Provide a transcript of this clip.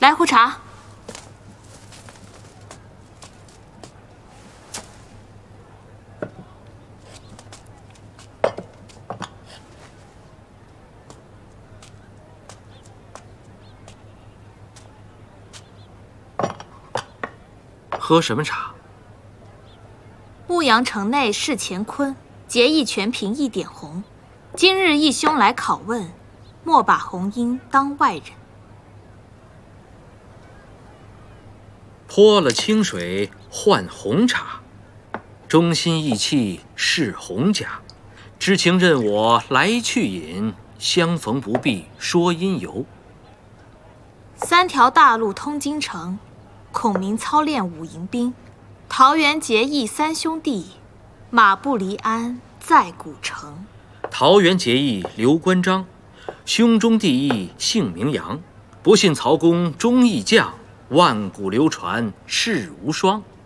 来壶茶。 喝什么茶？ 牧羊城内事乾坤，节义全凭一点红。今日义兄来拷问，莫把红缨当外人。 泼了清水换红茶，忠心义气是红甲。知情任我来去饮，相逢不必说因由。 三条大路通京城，孔明操练五营兵，桃园结义三兄弟，马不离鞍在古城。 桃园结义刘关张，兄终弟义姓名扬。不信曹公忠义将，万古流传世无双。